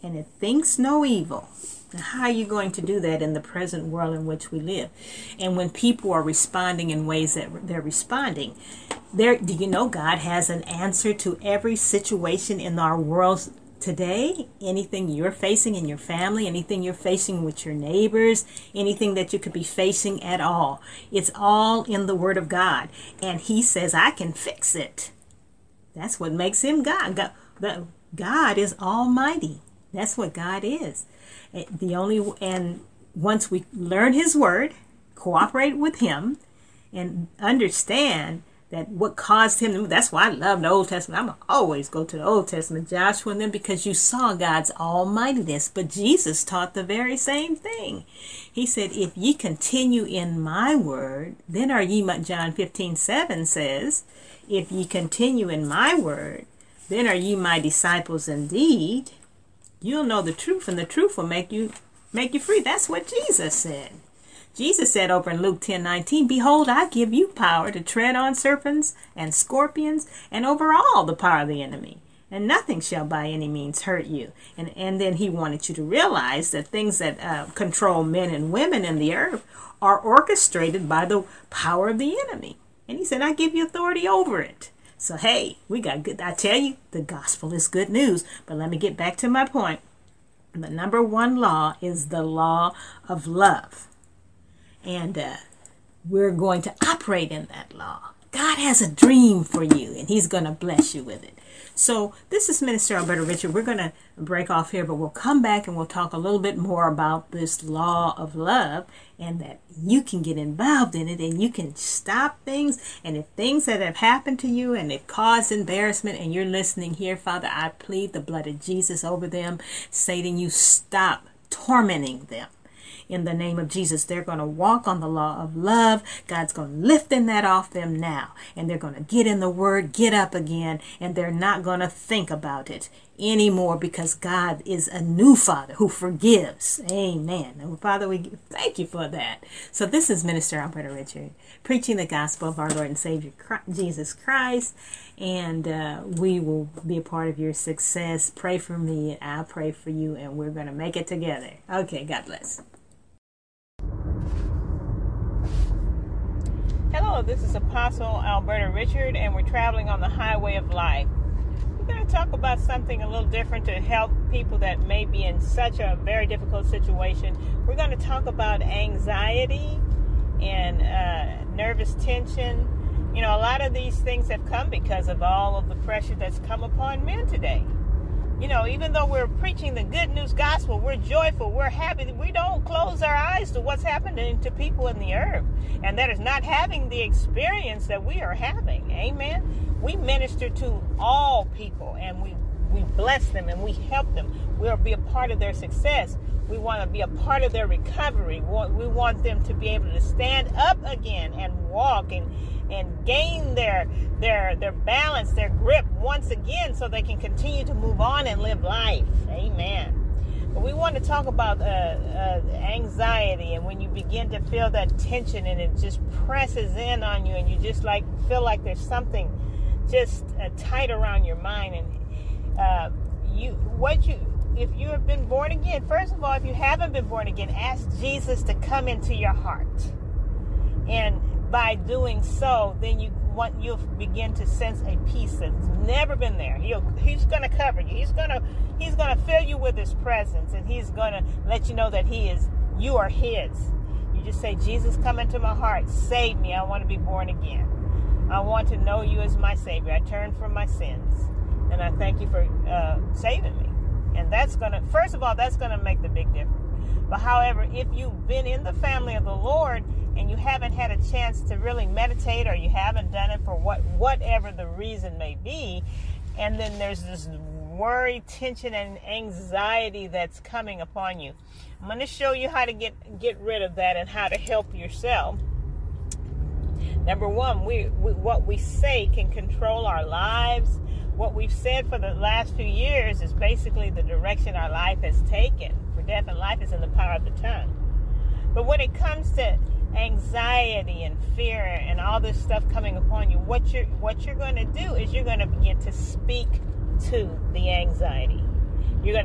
and it thinks no evil. Now, how are you going to do that in the present world in which we live? And when people are responding in ways that they're responding, do you know God has an answer to every situation in our world today? Anything you're facing in your family, anything you're facing with your neighbors, anything that you could be facing at all. It's all in the Word of God. And He says, I can fix it. That's what makes Him God. God is almighty. That's what God is. And once we learn His Word, cooperate with Him, and understand that what caused Him to move. That's why I love the Old Testament. I'm going to always go to the Old Testament, Joshua and them, because you saw God's almightiness. But Jesus taught the very same thing. He said, if ye continue in my word, then are ye, John 15:7 says, if ye continue in my word, then are ye my disciples indeed. You'll know the truth, and the truth will make you free. That's what Jesus said. Jesus said over in Luke 10:19, behold, I give you power to tread on serpents and scorpions and over all the power of the enemy, and nothing shall by any means hurt you. And then He wanted you to realize that things that control men and women in the earth are orchestrated by the power of the enemy. And He said, I give you authority over it. So, hey, we got good. I tell you, the gospel is good news. But let me get back to my point. The number one law is the law of love. And we're going to operate in that law. God has a dream for you, and He's going to bless you with it. So this is Minister Alberta Richard. We're going to break off here, but we'll come back and we'll talk a little bit more about this law of love, and that you can get involved in it and you can stop things. And if things that have happened to you and it caused embarrassment and you're listening here, Father, I plead the blood of Jesus over them. Satan, you stop tormenting them. In the name of Jesus, they're going to walk on the law of love. God's going to lift that off them now. And they're going to get in the Word, get up again, and they're not going to think about it anymore, because God is a new Father who forgives. Amen. And Father, we thank you for that. So this is Minister Alberta Richard, preaching the gospel of our Lord and Savior Jesus Christ. And we will be a part of your success. Pray for me, I'll pray for you, and we're going to make it together. Okay, God bless. Hello, this is Apostle Alberta Richard, and we're traveling on the highway of life. We're going to talk about something a little different to help people that may be in such a very difficult situation. We're going to talk about anxiety and nervous tension. You know, a lot of these things have come because of all of the pressure that's come upon men today. You know, even though we're preaching the good news gospel, we're joyful, we're happy. We don't close our eyes to what's happening to people in the earth, and that is not having the experience that we are having. Amen. We minister to all people, and we bless them and we help them. We'll be a part of their success. We want to be a part of their recovery. We want them to be able to stand up again and walk and gain their balance, their grip once again, so they can continue to move on and live life. Amen. But we want to talk about anxiety, and when you begin to feel that tension and it just presses in on you, and you just feel like there's something just tight around your mind, and if you have been born again, first of all, if you haven't been born again, ask Jesus to come into your heart. And by doing so, then you'll begin to sense a peace that's never been there. He's going to cover you. He's going to fill you with His presence, and He's going to let you know that you are His. You just say, Jesus, come into my heart. Save me. I want to be born again. I want to know you as my Savior. I turn from my sins, and I thank you for saving me. And first of all, that's going to make the big difference. But however, if you've been in the family of the Lord and you haven't had a chance to really meditate, or you haven't done it for whatever the reason may be, and then there's this worry, tension, and anxiety that's coming upon you, I'm going to show you how to get rid of that and how to help yourself. Number one, what we say can control our lives. What we've said for the last few years is basically the direction our life has taken. For death and life is in the power of the tongue. But when it comes to anxiety and fear and all this stuff coming upon you, what you're going to do is you're going to begin to speak to the anxiety. You're going